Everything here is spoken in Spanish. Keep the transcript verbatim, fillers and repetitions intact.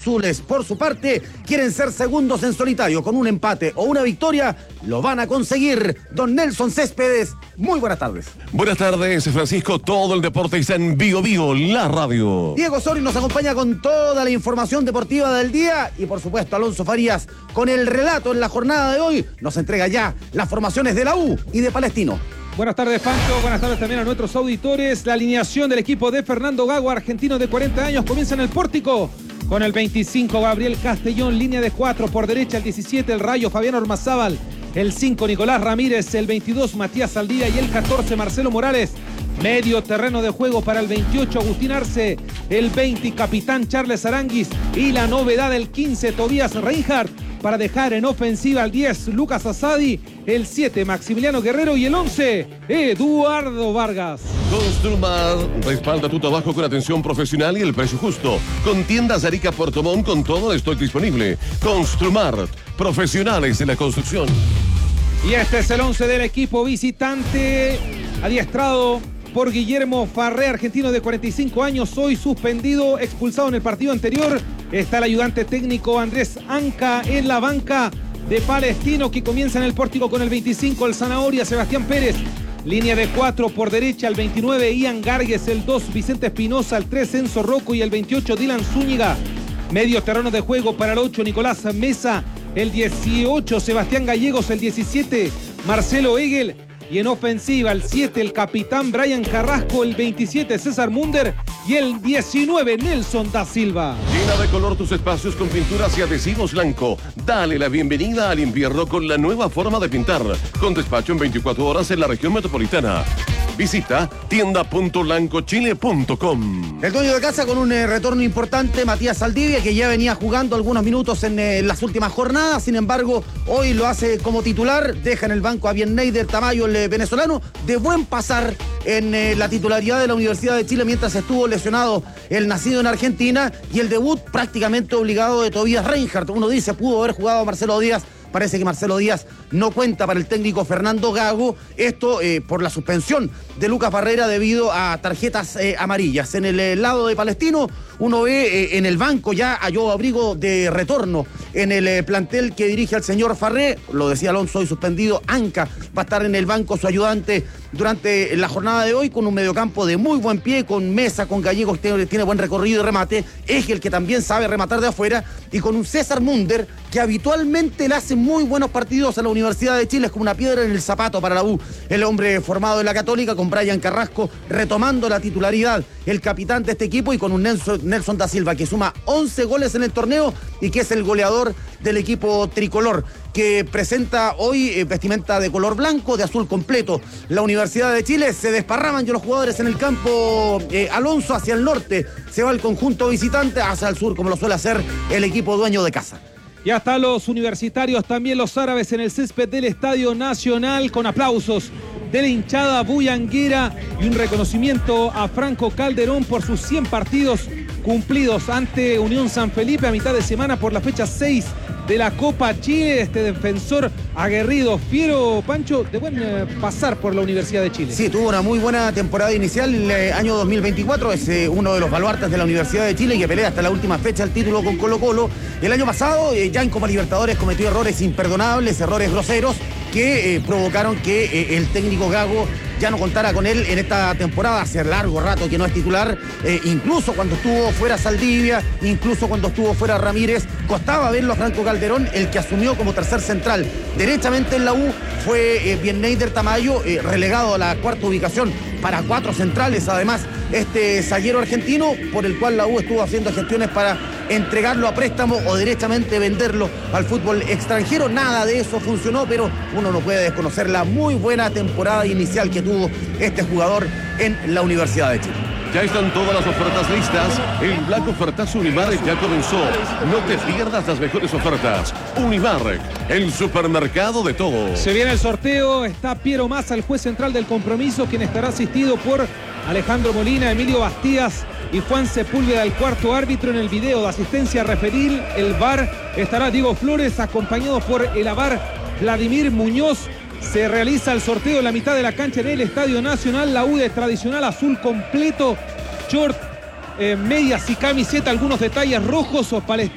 azules, por su parte, quieren ser segundos en solitario. Con un empate o una victoria, lo van a conseguir. Don Nelson Céspedes, muy buenas tardes. Buenas tardes, Francisco. Todo el deporte está en Bio Bio, la radio. Diego Sori nos acompaña con toda la información deportiva del día. Y por supuesto, Alonso Farías, con el relato en la jornada de hoy, nos entrega ya las formaciones de la U y de Palestino. Buenas tardes, Pancho. Buenas tardes también a nuestros auditores. La alineación del equipo de Fernando Gago, argentino de cuarenta años, comienza en el pórtico. Con el veinticinco, Gabriel Castellón, línea de cuatro. Por derecha, el diecisiete, el Rayo, Fabián Ormazábal. El cinco, Nicolás Ramírez. El veintidós, Matías Saldía. Y el catorce, Marcelo Morales. Medio terreno de juego para el veintiocho, Agustín Arce. El veinte, capitán Charles Aranguis. Y la novedad, el quince, Tobías Reinhardt. Para dejar en ofensiva al diez, Lucas Asadi. El siete, Maximiliano Guerrero. Y el once, Eduardo Vargas. Construmar respalda tu trabajo con atención profesional y el precio justo. Con tiendas Arica Puerto Montt, con todo el stock disponible. Construmar, profesionales de la construcción. Y este es el once del equipo visitante, adiestrado por Guillermo Farré, argentino de cuarenta y cinco años, hoy suspendido, expulsado en el partido anterior. Está el ayudante técnico Andrés Anca en la banca de Palestino, que comienza en el pórtico con el veinticinco, el Zanahoria, Sebastián Pérez. Línea de cuatro, por derecha, el veintinueve, Ian Gargues, el dos, Vicente Espinosa, el tres, Enzo Rocco y el veintiocho, Dylan Zúñiga. Medio terreno de juego para el ocho, Nicolás Mesa, el dieciocho, Sebastián Gallegos, el diecisiete, Marcelo Egel. Y en ofensiva, el siete, el capitán Brian Carrasco, el veintisiete, César Munder y el diecinueve, Nelson da Silva. Llena de color tus espacios con pinturas y adhesivos Blanco. Dale la bienvenida al invierno con la nueva forma de pintar. Con despacho en veinticuatro horas en la región metropolitana. Visita tienda punto blanco chile punto com. El dueño de casa con un eh, retorno importante, Matías Saldivia, que ya venía jugando algunos minutos en eh, las últimas jornadas. Sin embargo, hoy lo hace como titular. Deja en el banco a Bienneider Tamayo, el eh, venezolano, de buen pasar en eh, la titularidad de la Universidad de Chile mientras estuvo lesionado el nacido en Argentina. Y el debut prácticamente obligado de Tobías Reinhardt. Uno dice, pudo haber jugado a Marcelo Díaz. Parece que Marcelo Díaz no cuenta para el técnico Fernando Gago. Esto eh, por la suspensión de Lucas Barrera debido a tarjetas eh, amarillas. En el eh, lado de Palestino, uno ve eh, en el banco ya a Joe Abrigo de retorno en el eh, plantel que dirige al señor Farré. Lo decía Alonso, hoy suspendido. Anca va a estar en el banco, su ayudante, durante la jornada de hoy, con un mediocampo de muy buen pie, con Mesa, con Gallegos, tiene, tiene buen recorrido y remate. Es el que también sabe rematar de afuera. Y con un César Munder, que habitualmente le hace muy buenos partidos a la Universidad de Chile. Es como una piedra en el zapato para la U. El hombre formado en la Católica, con Brian Carrasco retomando la titularidad, el capitán de este equipo, y con un Nelson, Nelson da Silva, que suma once goles en el torneo y que es el goleador del equipo tricolor, que presenta hoy eh, vestimenta de color blanco, de azul completo. La Universidad de Chile, se desparraman ya los jugadores en el campo. eh, Alonso hacia el norte, se va el conjunto visitante, hacia el sur, como lo suele hacer el equipo dueño de casa. Y hasta los universitarios, también los árabes en el césped del Estadio Nacional, con aplausos de la hinchada bullanguera y un reconocimiento a Franco Calderón por sus cien partidos cumplidos ante Unión San Felipe a mitad de semana por la fecha seis de la Copa Chile. Este defensor aguerrido, fiero, Pancho, de buen eh, pasar por la Universidad de Chile. Sí, tuvo una muy buena temporada inicial el eh, año dos mil veinticuatro. Es eh, uno de los baluartes de la Universidad de Chile, que pelea hasta la última fecha el título con Colo Colo. El año pasado, eh, ya en Copa Libertadores, cometió errores imperdonables, errores groseros, que eh, provocaron que eh, el técnico Gago ya no contara con él en esta temporada. Hace largo rato que no es titular, eh, incluso cuando estuvo fuera Saldivia, incluso cuando estuvo fuera Ramírez, costaba verlo a Franco Calderón. El que asumió como tercer central derechamente en la U fue eh, Bienneider Tamayo, eh, relegado a la cuarta ubicación para cuatro centrales. Además, este zaguero argentino, por el cual la U estuvo haciendo gestiones para entregarlo a préstamo o derechamente venderlo al fútbol extranjero. Nada de eso funcionó, pero uno no puede desconocer la muy buena temporada inicial que tuvo este jugador en la Universidad de Chile. Ya están todas las ofertas listas. El Black Ofertazo Unimark ya comenzó. No te pierdas las mejores ofertas. Unimark, el supermercado de todos. Se viene el sorteo. Está Piero Massa, el juez central del compromiso, quien estará asistido por Alejandro Molina, Emilio Bastías y Juan Sepúlveda, el cuarto árbitro. En el video de asistencia referil, el V A R, estará Diego Flores, acompañado por el A V A R Vladimir Muñoz. Se realiza el sorteo en la mitad de la cancha en el Estadio Nacional. La U de tradicional azul completo, short, eh, medias y camiseta, algunos detalles rojos o palestinos.